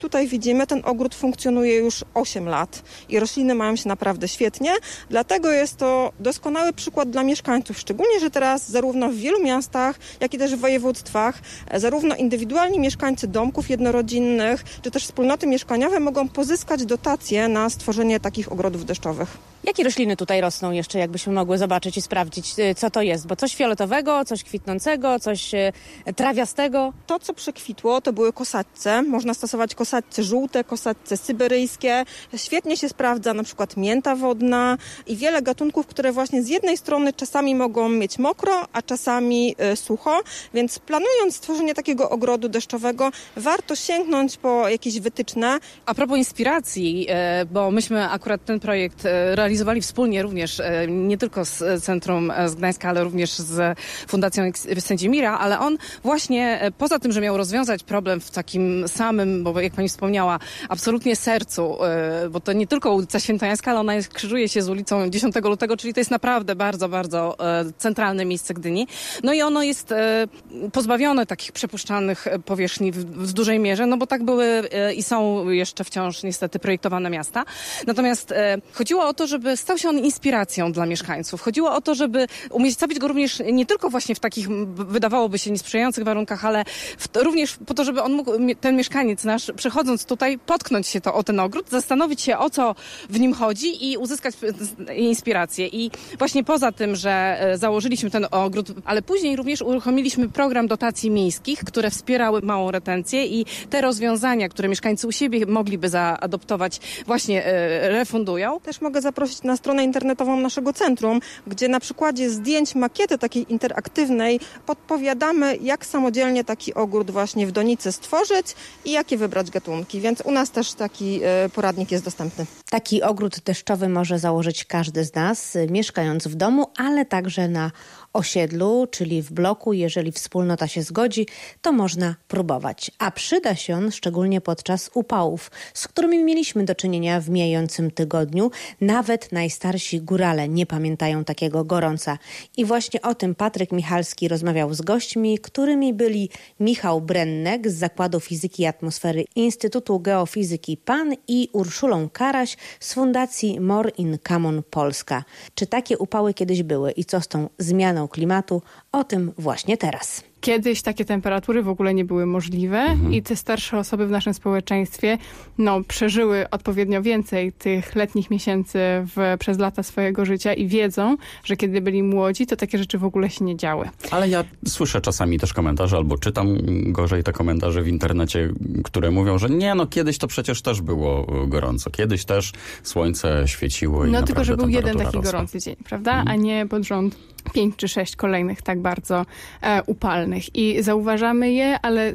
Tutaj widzimy, ten ogród funkcjonuje już 8 lat i rośliny mają się naprawdę świetnie, dlatego jest to doskonały przykład dla mieszkańców, szczególnie, że teraz zarówno w wielu miastach, jak i też w województwach, zarówno indywidualni mieszkańcy domków jednorodzinnych, czy też wspólnoty mieszkaniowe mogą pozyskać dotacje na stworzenie takich ogrodów deszczowych. Jakie rośliny tutaj rosną jeszcze, jakbyśmy mogły zobaczyć i sprawdzić, co to jest? Bo coś fioletowego, coś kwitnącego, coś trawiastego. To, co przekwitło, to były kosadce. Można stosować kosadce żółte, kosadce syberyjskie. Świetnie się sprawdza na przykład mięta wodna i wiele gatunków, które właśnie z jednej strony czasami mogą mieć mokro, a czasami sucho. Więc planując stworzenie takiego ogrodu deszczowego, warto sięgnąć po jakieś wytyczne. A propos inspiracji, bo myśmy akurat ten projekt realizowali wspólnie również, nie tylko z Centrum z Gdańska, ale również z Fundacją Sędzimira, ale on właśnie poza tym, że miał rozwiązać problem w takim samym, bo jak pani wspomniała, absolutnie sercu, bo to nie tylko ulica Świętojańska, ale ona krzyżuje się z ulicą 10 lutego, czyli to jest naprawdę bardzo, bardzo centralne miejsce Gdyni. No i ono jest pozbawione takich przepuszczalnych powierzchni w dużej mierze, no bo tak były i są jeszcze wciąż niestety projektowane miasta. Natomiast chodziło o to, żeby stał się on inspiracją dla mieszkańców. Chodziło o to, żeby umiejscowić go również nie tylko właśnie w takich, wydawałoby się, niesprzyjających warunkach, ale również po to, żeby on mógł, ten mieszkaniec nasz, przechodząc tutaj, potknąć się o ten ogród, zastanowić się, o co w nim chodzi i uzyskać inspirację. I właśnie poza tym, że założyliśmy ten ogród, ale później również uruchomiliśmy program dotacji miejskich, które wspierały małą retencję i te rozwiązania, które mieszkańcy u siebie mogliby zaadoptować, właśnie refundują. Też mogę zaprosić na stronę internetową naszego centrum, gdzie na przykładzie zdjęć makiety takiej interaktywnej podpowiadamy, jak samodzielnie taki ogród właśnie w donicy stworzyć i jakie wybrać gatunki, więc u nas też taki poradnik jest dostępny. Taki ogród deszczowy może założyć każdy z nas, mieszkając w domu, ale także na osiedlu, czyli w bloku. Jeżeli wspólnota się zgodzi, to można próbować. A przyda się on szczególnie podczas upałów, z którymi mieliśmy do czynienia w mijającym tygodniu. Nawet najstarsi górale nie pamiętają takiego gorąca. I właśnie o tym Patryk Michalski rozmawiał z gośćmi, którymi byli Michał Brennek z Zakładu Fizyki i Atmosfery Instytutu Geofizyki PAN i Urszulą Karaś z Fundacji More in Common Polska. Czy takie upały kiedyś były i co z tą zmianą klimatu? O tym właśnie teraz. Kiedyś takie temperatury w ogóle nie były możliwe i te starsze osoby w naszym społeczeństwie przeżyły odpowiednio więcej tych letnich miesięcy przez lata swojego życia i wiedzą, że kiedy byli młodzi, to takie rzeczy w ogóle się nie działy. Ale ja słyszę czasami też komentarze, albo czytam gorzej te komentarze w internecie, które mówią, że nie, kiedyś to przecież też było gorąco. Kiedyś też słońce świeciło i tylko, że był jeden taki rosła. gorący dzień, prawda? A nie pod rząd 5 czy 6 kolejnych tak bardzo upalnych. I zauważamy je, ale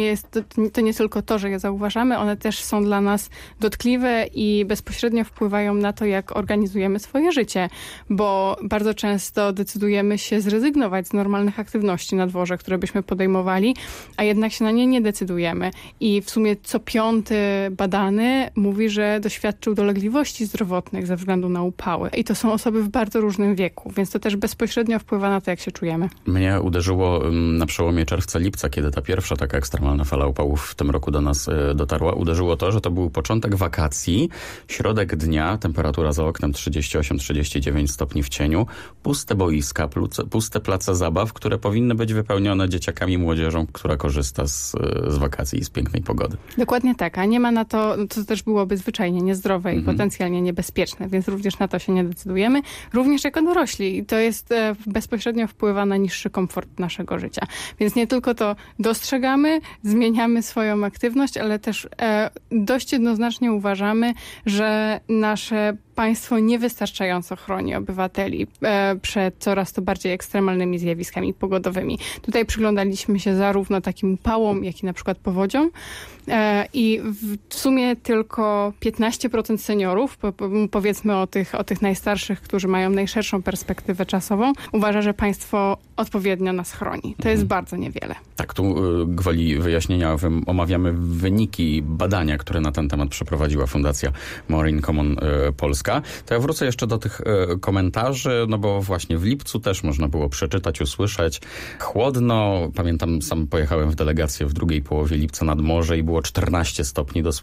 to nie tylko to, że je zauważamy, one też są dla nas dotkliwe i bezpośrednio wpływają na to, jak organizujemy swoje życie, bo bardzo często decydujemy się zrezygnować z normalnych aktywności na dworze, które byśmy podejmowali, a jednak się na nie nie decydujemy. I w sumie co 5. badany mówi, że doświadczył dolegliwości zdrowotnych ze względu na upały. I to są osoby w bardzo różnym wieku, więc to też bezpośrednio wpływa na to, jak się czujemy. Mnie uderzyło na przełomie czerwca-lipca, kiedy ta pierwsza taka ekstremalna fala upałów w tym roku do nas dotarła. Uderzyło to, że to był początek wakacji, środek dnia, temperatura za oknem 38-39 stopni w cieniu, puste boiska, puste place zabaw, które powinny być wypełnione dzieciakami, młodzieżą, która korzysta z wakacji i z pięknej pogody. Dokładnie tak, a nie ma na to, to też byłoby zwyczajnie niezdrowe i potencjalnie niebezpieczne, więc również na to się nie decydujemy, również jako dorośli. I to jest bezpośrednio wpływa na niższy komfort naszego życia. Więc nie tylko to dostrzegamy, zmieniamy swoją aktywność, ale też dość jednoznacznie uważamy, że nasze państwo niewystarczająco chroni obywateli przed coraz to bardziej ekstremalnymi zjawiskami pogodowymi. Tutaj przyglądaliśmy się zarówno takim upałom, jak i na przykład powodziom i w sumie tylko 15% seniorów, powiedzmy o tych najstarszych, którzy mają najszerszą perspektywę czasową, uważa, że państwo odpowiednio nas chroni. To jest bardzo niewiele. Tak, tu gwoli wyjaśnienia omawiamy wyniki badania, które na ten temat przeprowadziła Fundacja More in Common Polska. środowiska. To ja wrócę jeszcze do tych komentarzy, no bo właśnie w lipcu też można było przeczytać, usłyszeć chłodno. Pamiętam, sam pojechałem w delegację w drugiej połowie lipca nad morze i było 14 stopni